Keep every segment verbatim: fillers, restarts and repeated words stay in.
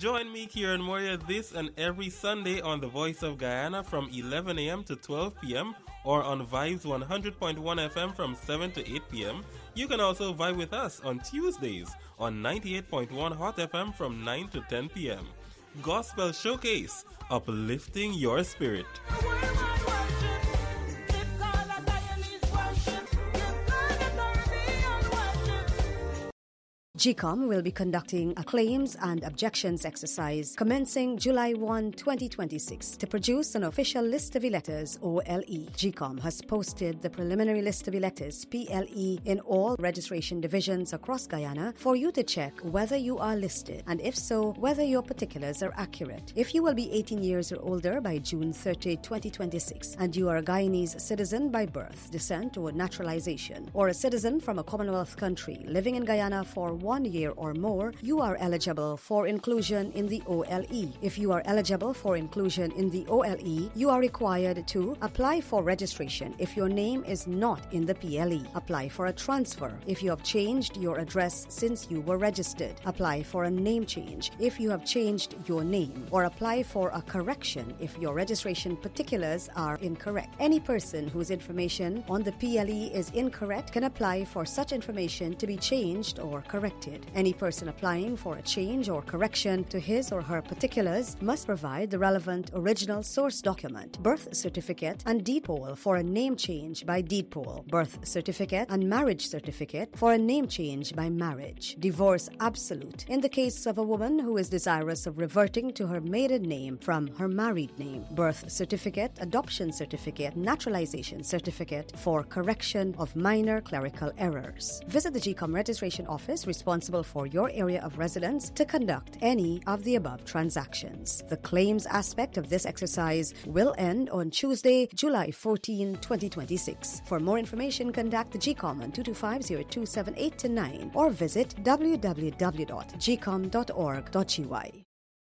Join me, Kieran Moria, this and every Sunday on The Voice of Guyana from eleven a.m. to twelve p.m. or on Vibes one hundred point one F M from seven to eight p.m. You can also vibe with us on Tuesdays on ninety-eight point one Hot F M from nine to ten p.m. Gospel Showcase, uplifting your spirit. G COM will be conducting a claims and objections exercise commencing July first, twenty twenty-six to produce an official list of electors, O L E. G COM has posted the preliminary list of electors, P L E, in all registration divisions across Guyana for you to check whether you are listed and if so, whether your particulars are accurate. If you will be eighteen years or older by June thirtieth, twenty twenty-six and you are a Guyanese citizen by birth, descent or naturalization, or a citizen from a Commonwealth country living in Guyana for one one year or more, you are eligible for inclusion in the O L E. If you are eligible for inclusion in the O L E, you are required to apply for registration if your name is not in the P L E. Apply for a transfer if you have changed your address since you were registered. Apply for a name change if you have changed your name, or apply for a correction if your registration particulars are incorrect. Any person whose information on the P L E is incorrect can apply for such information to be changed or corrected. Any person applying for a change or correction to his or her particulars must provide the relevant original source document, birth certificate and deed poll for a name change by deed poll, birth certificate and marriage certificate for a name change by marriage, divorce absolute in the case of a woman who is desirous of reverting to her maiden name from her married name, birth certificate, adoption certificate, naturalization certificate for correction of minor clerical errors. Visit the G COM registration office responsible for your area of residence to conduct any of the above transactions. The claims aspect of this exercise will end on Tuesday, July fourteenth, twenty twenty-six. For more information, contact the G COM on two two five, zero two seven eight to nine or visit w w w dot g com dot org dot g y.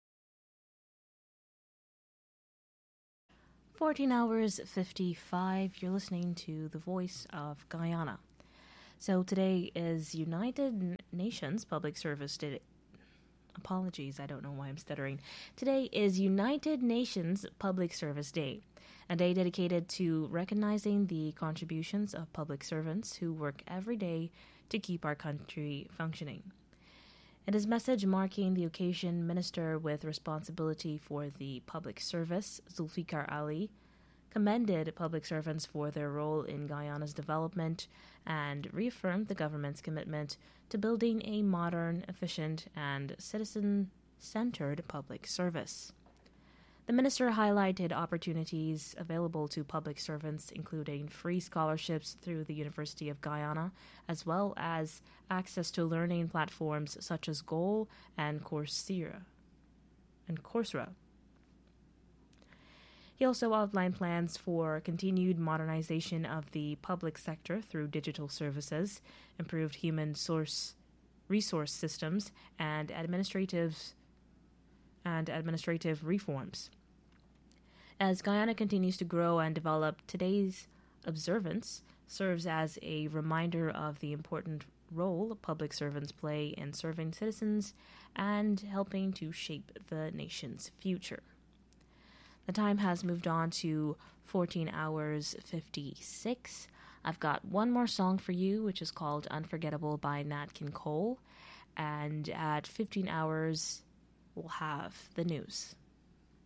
fourteen hours fifty-five, you're listening to The Voice of Guyana. So today is United Nations Public Service Day. Apologies, I don't know why I'm stuttering. Today is United Nations Public Service Day, a day dedicated to recognizing the contributions of public servants who work every day to keep our country functioning. In his message marking the occasion, Minister with responsibility for the public service, Zulfikar Ali, commended public servants for their role in Guyana's development and reaffirmed the government's commitment to building a modern, efficient, and citizen-centered public service. The minister highlighted opportunities available to public servants, including free scholarships through the University of Guyana, as well as access to learning platforms such as G O L and Coursera. And Coursera. He also outlined plans for continued modernization of the public sector through digital services, improved human source resource systems, and administrative and administrative reforms. As Guyana continues to grow and develop, today's observance serves as a reminder of the important role public servants play in serving citizens and helping to shape the nation's future. The time has moved on to fourteen hours fifty-six. I've got one more song for you, which is called Unforgettable by Nat King Cole. And at fifteen hours, we'll have the news.